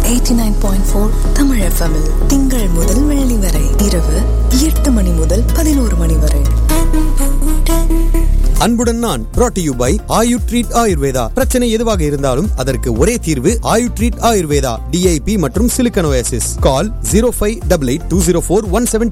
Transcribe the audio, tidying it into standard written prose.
89.4 Tamil FM -இல் திங்கள் முதல் வெள்ளி வரை இரவு 8 மணி முதல் 11 மணி வரை. அன்புடன் நான் brought to you by Ayu treat Ayurveda. பிரச்சனை எதுவாக இருந்தாலும் அதற்கு ஒரே தீர்வு ஆயு ட்ரீட் ஆயுர்வேதா. DIP மற்றும் சிலிக்கன் ஓயாசிஸ். கால் 0588204170.